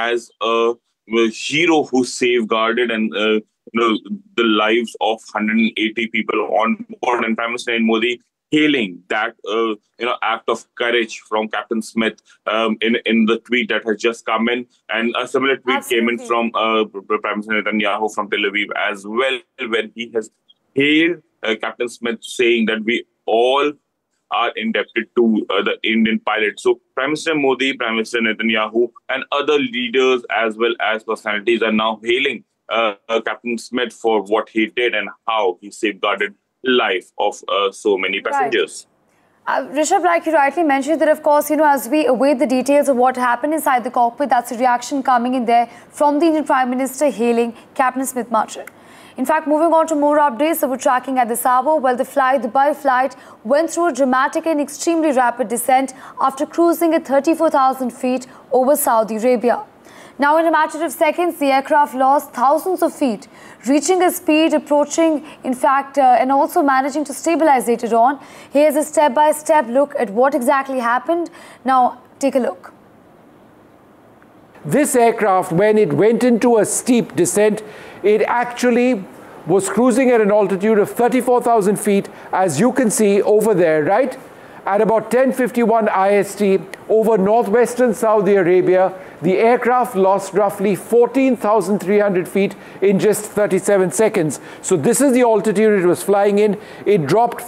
as a hero who safeguarded and the lives of 180 people on board. And Prime Minister Modi hailing that act of courage from Captain Smith in the tweet that has just come in, and a similar tweet came in from Prime Minister Netanyahu from Tel Aviv as well, when he has hailed Captain Smith, saying that we all are indebted to the Indian pilot. So Prime Minister Modi, Prime Minister Netanyahu, and other leaders as well as personalities are now hailing Captain Smith for what he did and how he safeguarded life of so many passengers. Rishabh, like you rightly mentioned, that of course, as we await the details of what happened inside the cockpit, that's a reaction coming in there from the Indian Prime Minister hailing Captain Smith Marcher. In fact, moving on to more updates that we're tracking at this hour, the Dubai flight went through a dramatic and extremely rapid descent after cruising at 34,000 feet over Saudi Arabia. Now, in a matter of seconds, the aircraft lost thousands of feet, reaching a speed approaching, in fact, and also managing to stabilize later on. Here's a step-by-step look at what exactly happened. Now, take a look. This aircraft, when it went into a steep descent, it actually was cruising at an altitude of 34,000 feet, as you can see over there, right? At about 10:51 IST over northwestern Saudi Arabia, the aircraft lost roughly 14,300 feet in just 37 seconds. So this is the altitude it was flying in. It dropped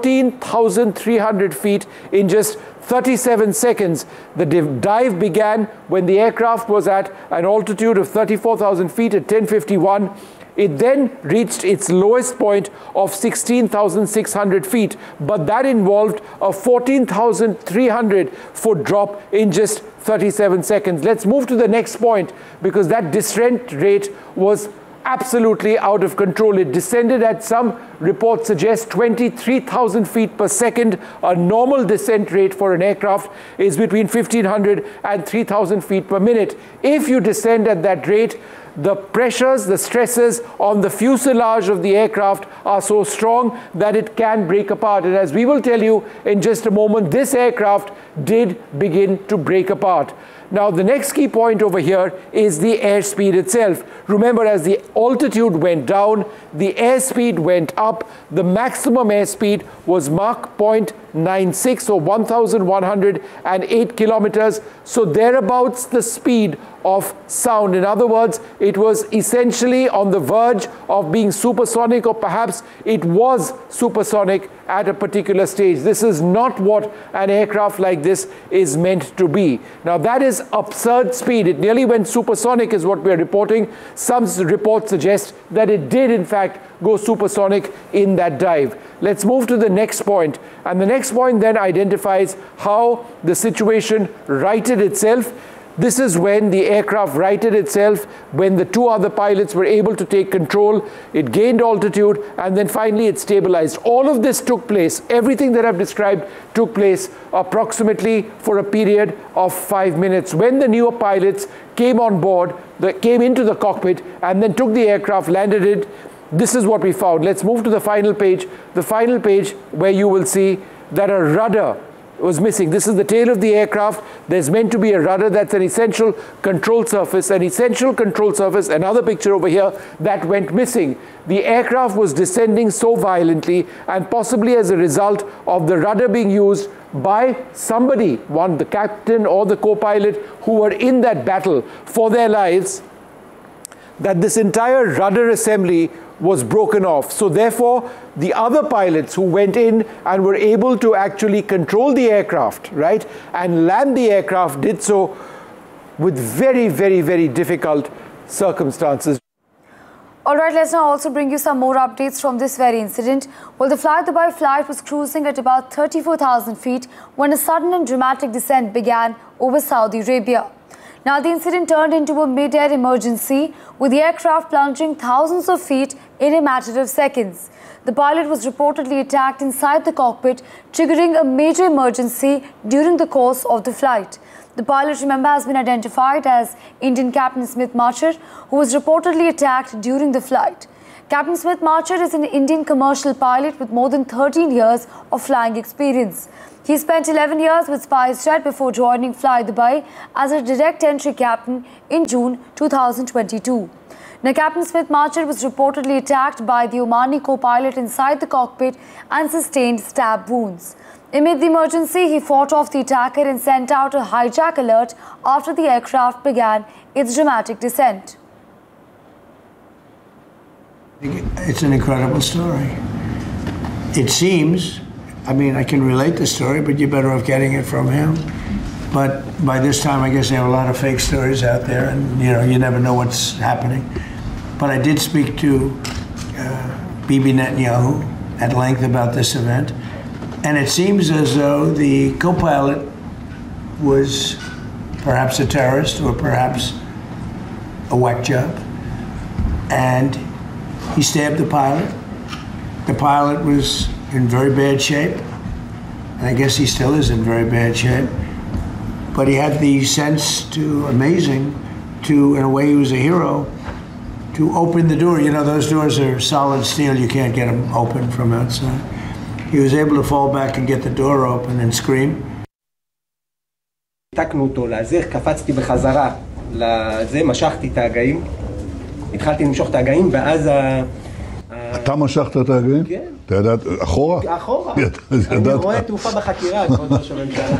14,300 feet in just 37 seconds. The dive began when the aircraft was at an altitude of 34,000 feet at 10:51. It then reached its lowest point of 16,600 feet, but that involved a 14,300 foot drop in just 37 seconds. Let's move to the next point, because that descent rate was absolutely out of control. It descended at, some reports suggest, 23,000 feet per second. A normal descent rate for an aircraft is between 1,500 and 3,000 feet per minute. If you descend at that rate, the pressures, the stresses on the fuselage of the aircraft are so strong that it can break apart. And as we will tell you in just a moment, this aircraft did begin to break apart. Now, the next key point over here is the airspeed itself. Remember, as the altitude went down, the airspeed went up. The maximum airspeed was Mach 0.96, or 1,108 kilometers. So thereabouts the speed of sound. In other words, it was essentially on the verge of being supersonic, or perhaps it was supersonic at a particular stage. This is not what an aircraft like this is meant to be. Now, that is absurd speed. It nearly went supersonic is what we're reporting. Some reports suggest that it did in fact go supersonic in that dive. Let's move to the next point. And the next point then identifies how the situation righted itself. This is when the aircraft righted itself, when the two other pilots were able to take control. It gained altitude, and then finally it stabilized. All of this took place, everything that I've described took place approximately for a period of 5 minutes. When the newer pilots came on board, came into the cockpit, and then took the aircraft, landed it, this is what we found. Let's move to the final page where you will see that a rudder was missing. This is the tail of the aircraft. There's meant to be a rudder. That's an essential control surface. Another picture over here that went missing. The aircraft was descending so violently, and possibly as a result of the rudder being used by somebody, the captain or the co-pilot, who were in that battle for their lives, that this entire rudder assembly was broken off. So therefore, the other pilots who went in and were able to actually control the aircraft, right, and land the aircraft, did so with very, very, very difficult circumstances. All right, let's now also bring you some more updates from this very incident. Well, the Dubai flight was cruising at about 34,000 feet when a sudden and dramatic descent began over Saudi Arabia. Now, the incident turned into a mid-air emergency, with the aircraft plunging thousands of feet in a matter of seconds. The pilot was reportedly attacked inside the cockpit, triggering a major emergency during the course of the flight. The pilot, remember, has been identified as Indian Captain Smith Marcher, who was reportedly attacked during the flight. Captain Smith Marcher is an Indian commercial pilot with more than 13 years of flying experience. He spent 11 years with SpiceJet before joining Fly Dubai as a direct entry captain in June 2022. Now, Captain Smith Marcher was reportedly attacked by the Omani co-pilot inside the cockpit and sustained stab wounds. Amid the emergency, he fought off the attacker and sent out a hijack alert after the aircraft began its dramatic descent. It's an incredible story. It seems, I mean, I can relate the story, but you're better off getting it from him. But by this time, I guess there are a lot of fake stories out there, and you never know what's happening. But I did speak to Bibi Netanyahu at length about this event, and it seems as though the co-pilot was perhaps a terrorist or perhaps a whack job, and he stabbed the pilot. The pilot was in very bad shape, and I guess he still is in very bad shape. But he had the sense to, in a way he was a hero, to open the door. Those doors are solid steel, you can't get them open from outside. He was able to fall back and get the door open and scream. תקנו אותו לזה, קפצתי בחזרה לזה, משכתי את ההגאים, התחלתי למשוך את ההגאים, ואז אתה משכת את ההגאים? כן. אתה ידעת, אחורה? אחורה. אני רואה תעופה בחקירה, כבוד ראש הממשלה.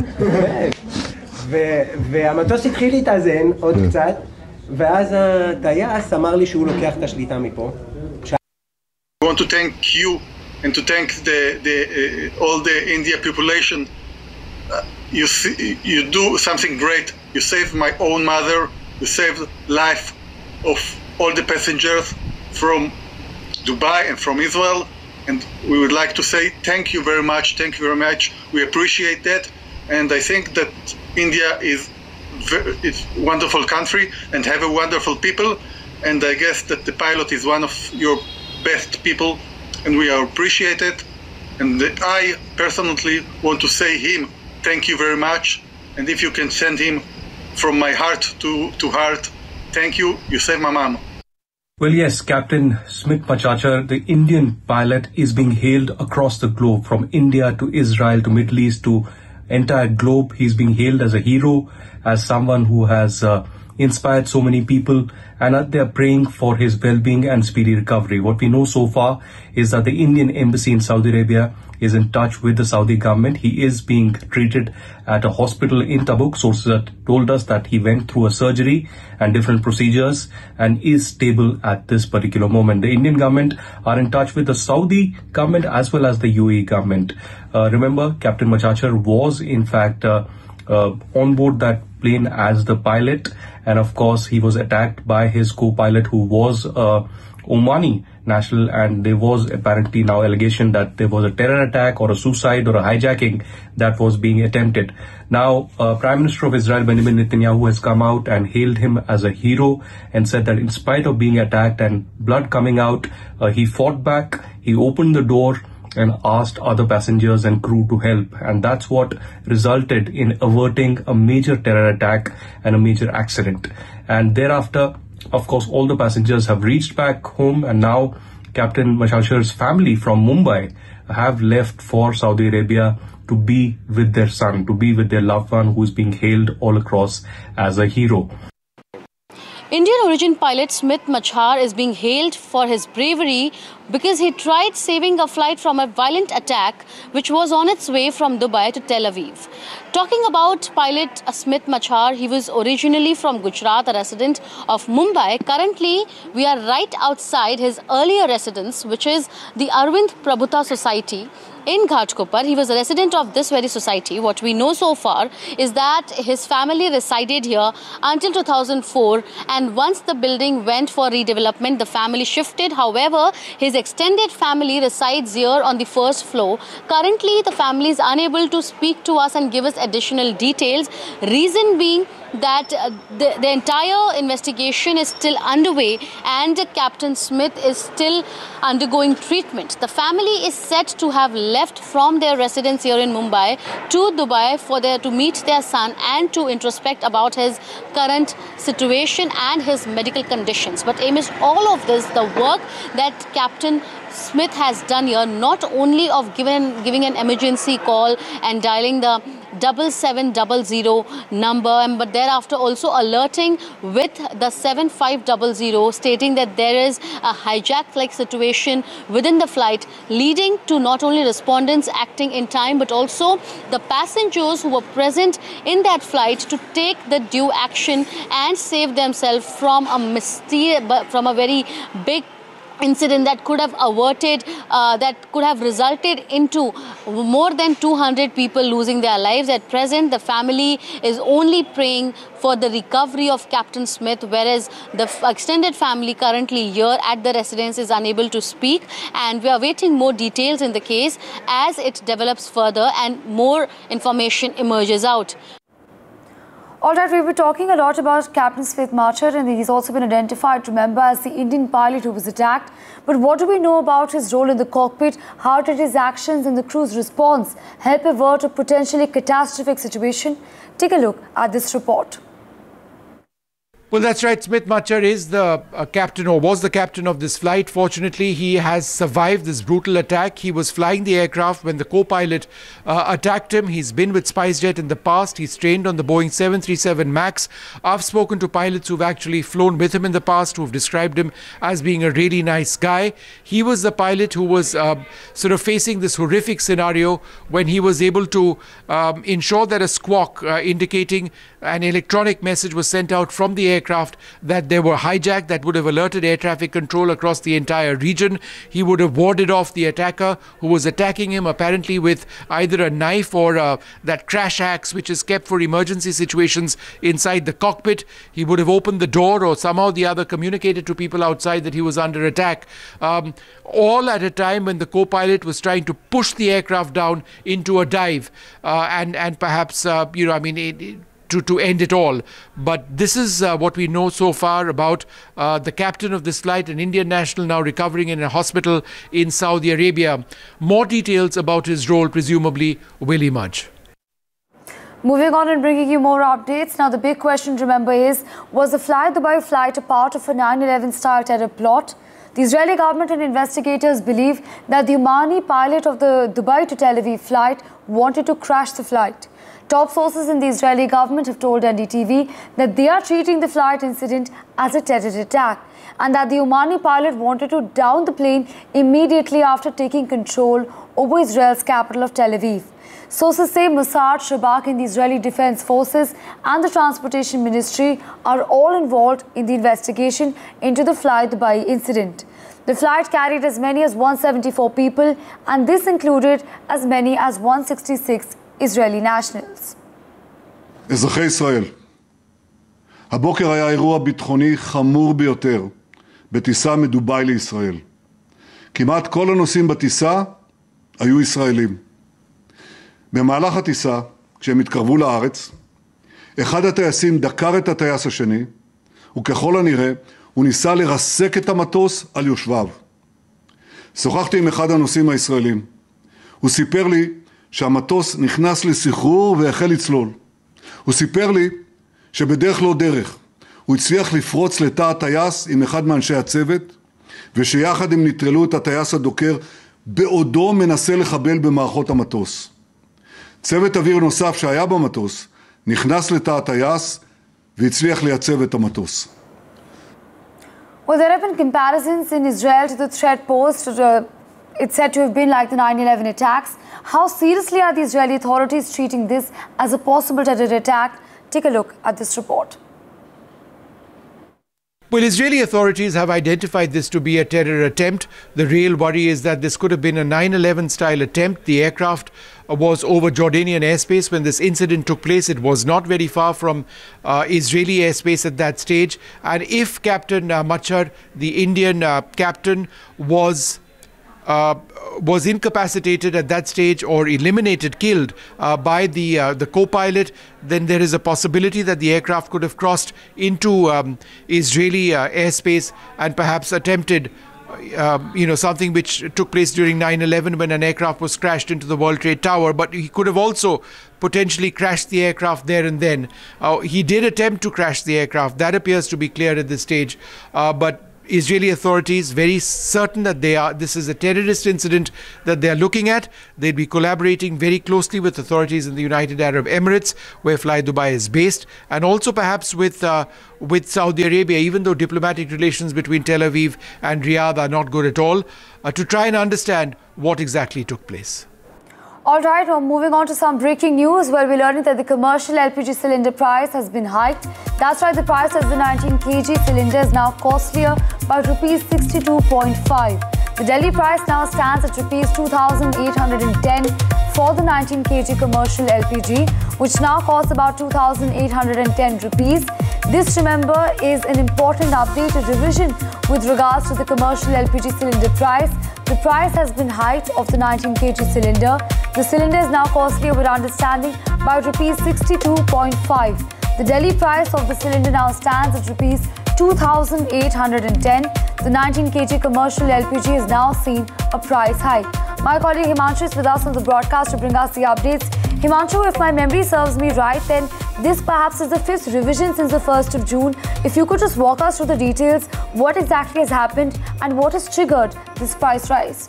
והמטוס התחיל להתאזן עוד קצת, ואז הטייס אמר לי שהוא לוקח את השליטה מפה. I want to thank you and to thank all the India population. You do something great. You saved my own mother. You saved life of all the passengers from Dubai and from Israel. And we would like to say thank you very much. Thank you very much. We appreciate that. And I think that India is a wonderful country and have a wonderful people. And I guess that the pilot is one of your best people. And we are appreciated. And I personally want to say him thank you very much. And if you can send him from my heart to heart, thank you. You saved my mom. Well, yes, Captain Smith Marcher, the Indian pilot, is being hailed across the globe, from India to Israel to Middle East to entire globe. He's being hailed as a hero, as someone who has inspired so many people, and they're praying for his well-being and speedy recovery. What we know so far is that the Indian embassy in Saudi Arabia is in touch with the Saudi government. He is being treated at a hospital in Tabuk. Sources have told us that he went through a surgery and different procedures and is stable at this particular moment. The Indian government are in touch with the Saudi government as well as the UAE government. Remember, Captain Marcher was in fact on board that plane as the pilot, and of course he was attacked by his co-pilot, who was Omani national, and there was apparently now allegation that there was a terror attack or a suicide or a hijacking that was being attempted. Now, Prime Minister of Israel Benjamin Netanyahu has come out and hailed him as a hero and said that in spite of being attacked and blood coming out, he fought back, he opened the door and asked other passengers and crew to help, and that's what resulted in averting a major terror attack and a major accident. And thereafter, of course, all the passengers have reached back home, and now Captain Marcher's family from Mumbai have left for Saudi Arabia to be with their son, to be with their loved one, who is being hailed all across as a hero. Indian origin pilot Smith Marcher is being hailed for his bravery because he tried saving a flight from a violent attack which was on its way from Dubai to Tel Aviv. Talking about pilot Smith Marcher, he was originally from Gujarat, a resident of Mumbai. Currently, we are right outside his earlier residence, which is the Arvind Prabhuta Society in Ghatkopar. He was a resident of this very society. What we know so far is that his family resided here until 2004, and once the building went for redevelopment, the family shifted. However, his extended family resides here on the first floor. Currently, the family is unable to speak to us and give us additional details. Reason being, that the entire investigation is still underway and Captain Smith is still undergoing treatment. The family is said to have left from their residence here in Mumbai to Dubai to meet their son and to introspect about his current situation and his medical conditions. But amidst all of this, the work that Captain Smith has done here, not only of giving an emergency call and dialing the 7700 number, but thereafter also alerting with the 7500, stating that there is a hijack-like situation within the flight, leading to not only respondents acting in time, but also the passengers who were present in that flight to take the due action and save themselves from a very big incident that could have averted, that could have resulted into more than 200 people losing their lives. At present, the family is only praying for the recovery of Captain Smith, whereas the extended family currently here at the residence is unable to speak, and we are awaiting more details in the case as it develops further and more information emerges out. All right, we were talking a lot about Captain Smith Machar, and he's also been identified, remember, as the Indian pilot who was attacked. But what do we know about his role in the cockpit? How did his actions and the crew's response help avert a potentially catastrophic situation? Take a look at this report. Well, that's right. Smith Machar is the captain, or was the captain of this flight. Fortunately, he has survived this brutal attack. He was flying the aircraft when the co-pilot attacked him. He's been with SpiceJet in the past. He's trained on the Boeing 737 MAX. I've spoken to pilots who've actually flown with him in the past, who've described him as being a really nice guy. He was the pilot who was sort of facing this horrific scenario when he was able to ensure that a squawk indicating an electronic message was sent out from the aircraft that they were hijacked. That would have alerted air traffic control across the entire region. He would have warded off the attacker who was attacking him, apparently with either a knife or that crash axe, which is kept for emergency situations inside the cockpit. He would have opened the door or somehow the other communicated to people outside that he was under attack. All at a time when the co-pilot was trying to push the aircraft down into a dive and perhaps, to end it all. But this is what we know so far about the captain of this flight, an Indian national now recovering in a hospital in Saudi Arabia. More details about his role presumably will emerge. Moving on and bringing you more updates. Now, the big question, remember, is, was the Fly Dubai flight a part of a 9/11 style terror plot? The Israeli government and investigators believe that the Omani pilot of the Dubai to Tel Aviv flight wanted to crash the flight. Top sources in the Israeli government have told NDTV that they are treating the flight incident as a terror attack and that the Omani pilot wanted to down the plane immediately after taking control over Israel's capital of Tel Aviv. Sources say Mossad, Shabak in the Israeli Defense Forces and the Transportation Ministry are all involved in the investigation into the Fly Dubai incident. The flight carried as many as 174 people, and this included as many as 166 Israeli nationals. אזרחי ישראל, הבוקר היה אירוע ביטחוני חמור ביותר בטיסה מדובאי לישראל. כמעט כל הנוסעים בטיסה היו ישראלים. במהלך הטיסה, כשהם התקרבו לארץ, אחד הטייסים דקר את הטייס השני, וככל הנראה הוא ניסה לרסק את המטוס על יושביו. שוחחתי עם אחד הנוסעים הישראלים. הוא סיפר לי שהמטוס נכנס לסחרור והחל לצלול. הוא סיפר לי שבדרך לא דרך הוא הצליח לפרוץ לתא הטייס עם אחד מאנשי הצוות, ושיחד הם נטרלו את הטייס הדוקר בעודו מנסה לחבל במערכות המטוס. צוות אוויר נוסף שהיה במטוס נכנס לתא הטייס והצליח לייצב את המטוס. Well, there have been comparisons in Israel to the threat posed. It's said to have been like the 9/11 attacks. How seriously are the Israeli authorities treating this as a possible terror attack? Take a look at this report. Well, Israeli authorities have identified this to be a terror attempt. The real worry is that this could have been a 9/11 style attempt. The aircraft was over Jordanian airspace when this incident took place. It was not very far from Israeli airspace at that stage. And if Captain Machar, the Indian captain, was was incapacitated at that stage or eliminated, killed by the co-pilot, then there is a possibility that the aircraft could have crossed into Israeli airspace and perhaps attempted something which took place during 9/11 when an aircraft was crashed into the World Trade Tower. But he could have also potentially crashed the aircraft there and then. He did attempt to crash the aircraft. That appears to be clear at this stage. But Israeli authorities very certain that this is a terrorist incident that they are looking at. They'd be collaborating very closely with authorities in the United Arab Emirates, where Fly Dubai is based, and also perhaps with Saudi Arabia, even though diplomatic relations between Tel Aviv and Riyadh are not good at all, to try and understand what exactly took place. All right, well, moving on to some breaking news where we're learning that the commercial LPG cylinder price has been hiked. That's right, the price of the 19 kg cylinder is now costlier by rupees 62.5. The Delhi price now stands at rupees 2,810 for the 19 kg commercial LPG, which now costs about 2,810 rupees. This, remember, is an important update, a revision with regards to the commercial LPG cylinder price. The price has been hiked of the 19 kg cylinder. The cylinder is now costlier, with understanding, by rupees 62.5. The Delhi price of the cylinder now stands at rupees 2,810. The 19 kg commercial LPG has now seen a price hike. My colleague Himanshu is with us on the broadcast to bring us the updates. Himanshu, if my memory serves me right, then this perhaps is the 5th revision since the 1st of June. If you could just walk us through the details, what exactly has happened and what has triggered this price rise?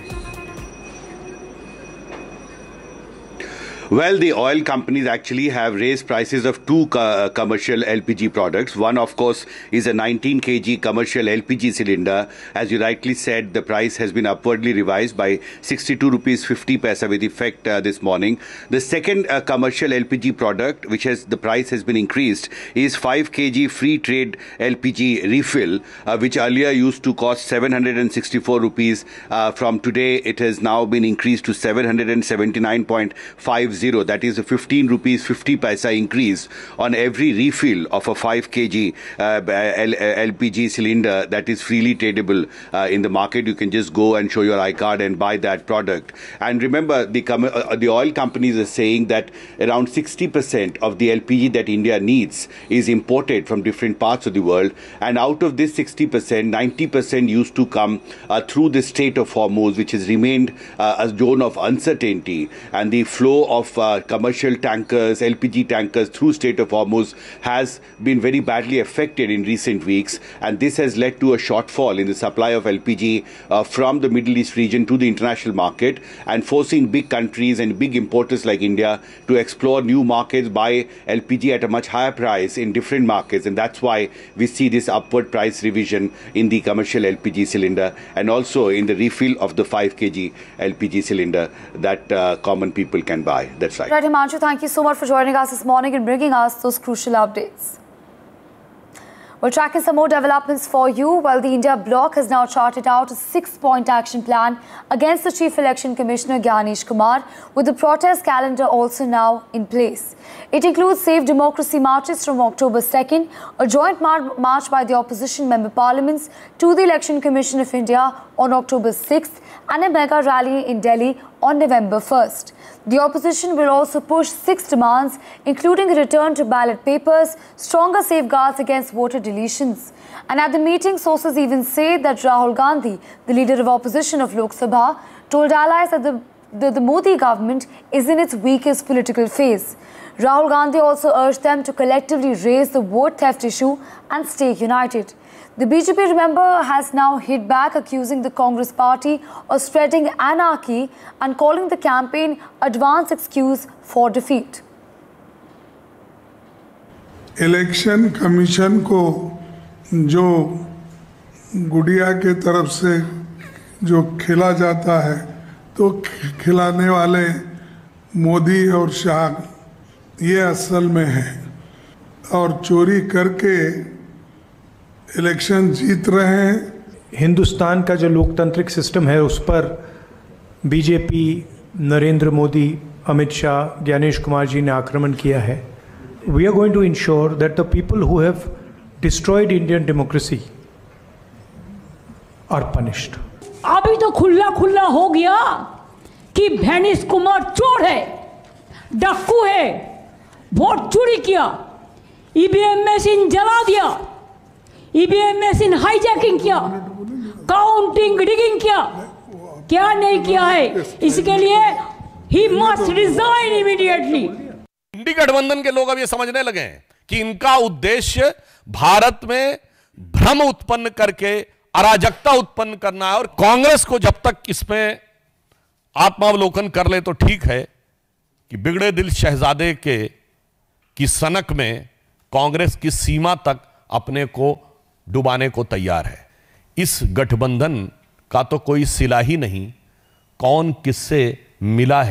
Well, the oil companies actually have raised prices of two commercial LPG products. One, of course, is a 19 kg commercial LPG cylinder. As you rightly said, the price has been upwardly revised by 62 rupees 50 paisa with effect this morning. The second commercial LPG product, which the price has been increased, is 5 kg free trade LPG refill, which earlier used to cost 764 rupees. From today, it has now been increased to 779.50. That is a 15 rupees 50 paisa increase on every refill of a 5 kg LPG cylinder that is freely tradable in the market. You can just go and show your iCard and buy that product. And remember, the oil companies are saying that around 60% of the LPG that India needs is imported from different parts of the world. And out of this 60%, 90% used to come through the Strait of Hormuz, which has remained a zone of uncertainty. And the flow of commercial tankers, LPG tankers through Strait of Hormuz has been very badly affected in recent weeks, and this has led to a shortfall in the supply of LPG from the Middle East region to the international market, and forcing big countries and big importers like India to explore new markets, buy LPG at a much higher price in different markets. And that's why we see this upward price revision in the commercial LPG cylinder and also in the refill of the 5 kg LPG cylinder that common people can buy. That's right. Right, Himanshu, thank you so much for joining us this morning and bringing us those crucial updates. We're tracking some more developments for you. Well, the India bloc has now charted out a 6-point action plan against the Chief Election Commissioner Gyanesh Kumar, with the protest calendar also now in place. It includes Save Democracy marches from October 2nd, a joint march by the opposition member parliaments to the Election Commission of India on October 6th, and a mega rally in Delhi on November 1st. The opposition will also push 6 demands, including a return to ballot papers, stronger safeguards against voter deletions. And at the meeting, sources even say that Rahul Gandhi, the leader of opposition of Lok Sabha, told allies that the Modi government is in its weakest political phase. Rahul Gandhi also urged them to collectively raise the vote theft issue and stay united. The BJP, remember, has now hit back, accusing the Congress party of spreading anarchy and calling the campaign advance excuse for defeat. Election commission को जो गुड़िया के तरफ से जो खिला जाता है, तो खिलाने वाले मोदी और शाह ये असल में हैं और चोरी करके इलेक्शन जीत रहे हैं। हिंदुस्तान का जो लोकतांत्रिक सिस्टम है उस पर बीजेपी, नरेंद्र मोदी, अमित शाह, ज्ञानेश कुमार जी ने आक्रमण किया है। We are going to ensure that the people who have destroyed Indian democracy are punished. अभी तो खुला खुला हो गया कि भैनिस कुमार चोर है, डाकू है, वोट चोरी किया, ईवीएम मशीन जला दिया, ईवीएम मशीन हाईजैकिंग किया, काउंटिंग रिगिंग किया, क्या नहीं किया है। इसके लिए ही मस्ट रिजाइन इमीडिएटली। इंडी गठबंधन के लोग अब ये समझने लगे हैं कि इनका उद्देश्य भारत में भ्रम उत्पन्न करके अराजकता उत्पन्न करना है, और कांग्रेस को जब तक इसमें आत्मावलोकन कर ले तो ठीक है कि बिगड़े दिल शहजादे की सनक में कांग्रेस की सीमा तक अपने को डुबाने को तैयार है। इस गठबंधन का तो कोई सिला ही नहीं, कौन किससे मिला है